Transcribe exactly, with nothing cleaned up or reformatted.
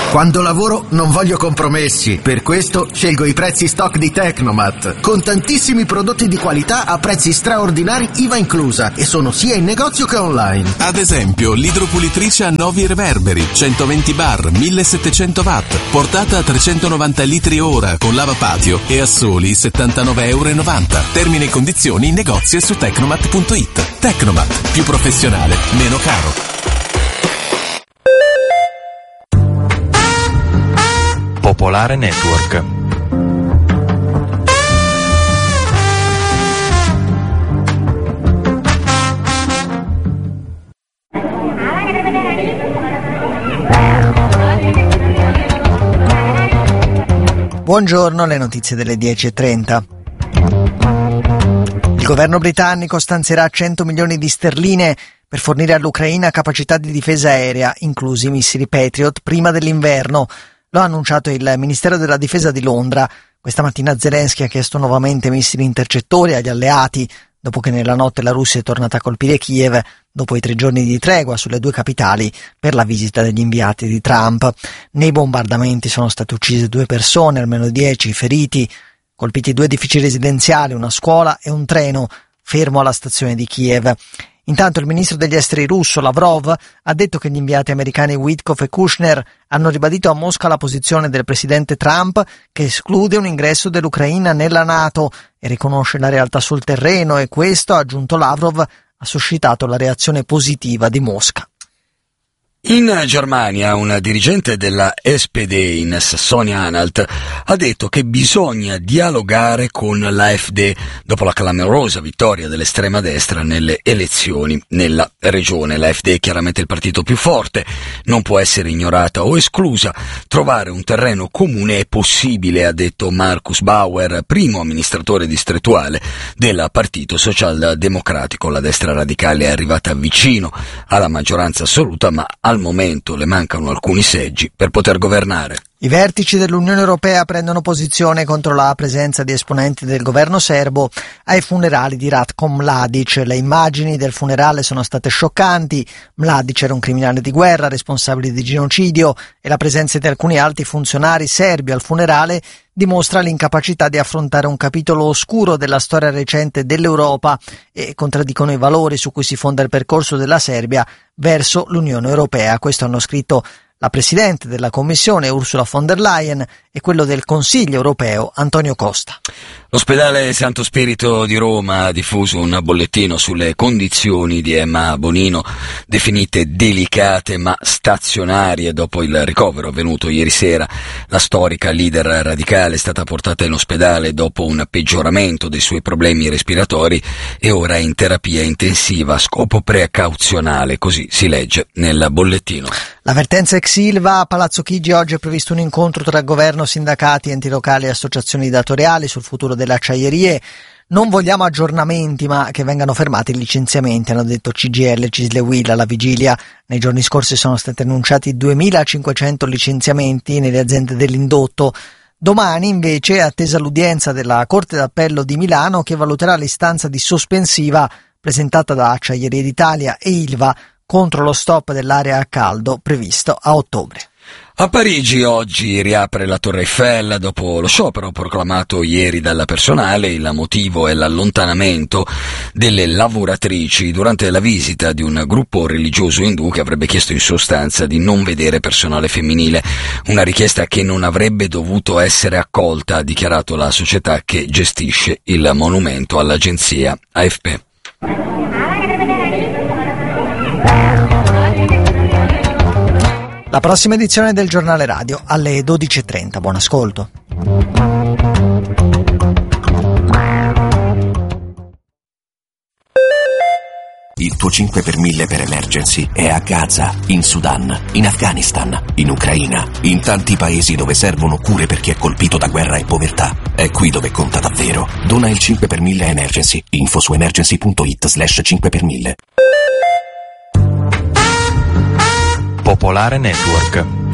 Quando lavoro non voglio compromessi, per questo scelgo i prezzi stock di Tecnomat, con tantissimi prodotti di qualità a prezzi straordinari I V A inclusa, e sono sia in negozio che online. Ad esempio, l'idropulitrice a Novi Reverberi, centoventi bar, millesettecento watt, portata a trecentonovanta litri ora con lavapatio e a soli settantanove virgola novanta euro. Termini e condizioni in negozio e su tecnomat punto it. Tecnomat, più professionale, meno caro. Popolare Network. Buongiorno, le notizie delle dieci e trenta. Il governo britannico stanzierà cento milioni di sterline per fornire all'Ucraina capacità di difesa aerea, inclusi i missili Patriot, prima dell'inverno. Lo ha annunciato il Ministero della Difesa di Londra. Questa mattina Zelensky ha chiesto nuovamente missili intercettori agli alleati, dopo che nella notte la Russia è tornata a colpire Kiev, dopo i tre giorni di tregua sulle due capitali per la visita degli inviati di Trump. Nei bombardamenti sono state uccise due persone, almeno dieci feriti, colpiti due edifici residenziali, una scuola e un treno fermo alla stazione di Kiev. Intanto il ministro degli esteri russo Lavrov ha detto che gli inviati americani Witkoff e Kushner hanno ribadito a Mosca la posizione del presidente Trump, che esclude un ingresso dell'Ucraina nella NATO e riconosce la realtà sul terreno, e questo, ha aggiunto Lavrov, ha suscitato la reazione positiva di Mosca. In Germania un dirigente della S P D in Sassonia-Anhalt ha detto che bisogna dialogare con l'A F D dopo la clamorosa vittoria dell'estrema destra nelle elezioni nella regione. L'A F D è chiaramente il partito più forte, non può essere ignorata o esclusa. Trovare un terreno comune è possibile, ha detto Markus Bauer, primo amministratore distrettuale del Partito Socialdemocratico. La destra radicale è arrivata vicino alla maggioranza assoluta, ma al momento le mancano alcuni seggi per poter governare. I vertici dell'Unione Europea prendono posizione contro la presenza di esponenti del governo serbo ai funerali di Ratko Mladic. Le immagini del funerale sono state scioccanti. Mladic era un criminale di guerra responsabile di genocidio, e la presenza di alcuni alti funzionari serbi al funerale dimostra l'incapacità di affrontare un capitolo oscuro della storia recente dell'Europa e contraddicono i valori su cui si fonda il percorso della Serbia verso l'Unione Europea. Questo hanno scritto la Presidente della Commissione Ursula von der Leyen e quello del Consiglio europeo Antonio Costa. L'ospedale Santo Spirito di Roma ha diffuso un bollettino sulle condizioni di Emma Bonino, definite delicate ma stazionarie dopo il ricovero avvenuto ieri sera. La storica leader radicale è stata portata in ospedale dopo un peggioramento dei suoi problemi respiratori e ora è in terapia intensiva a scopo precauzionale, così si legge nel bollettino. L'avvertenza ex Ilva a Palazzo Chigi. Oggi è previsto un incontro tra governo, sindacati, enti locali e associazioni datoriali sul futuro delle acciaierie. Non vogliamo aggiornamenti, ma che vengano fermati i licenziamenti, hanno detto C G I L, C I S L e U I L alla vigilia. Nei giorni scorsi sono stati annunciati duemilacinquecento licenziamenti nelle aziende dell'indotto. Domani invece è attesa l'udienza della Corte d'Appello di Milano, che valuterà l'istanza di sospensiva presentata da Acciaierie d'Italia e Ilva contro lo stop dell'area a caldo previsto a ottobre. A Parigi oggi riapre la Torre Eiffel dopo lo sciopero proclamato ieri dal personale. Il motivo è l'allontanamento delle lavoratrici durante la visita di un gruppo religioso indù che avrebbe chiesto in sostanza di non vedere personale femminile, una richiesta che non avrebbe dovuto essere accolta, ha dichiarato la società che gestisce il monumento all'agenzia A F P. La prossima edizione del giornale radio alle dodici e trenta. Buon ascolto. Il tuo cinque per mille per emergency è a Gaza, in Sudan, in Afghanistan, in Ucraina, in tanti paesi dove servono cure per chi è colpito da guerra e povertà. È qui dove conta davvero. Dona il cinque per mille emergency. Info su emergency punto it slash cinque per mille. Popolare Network.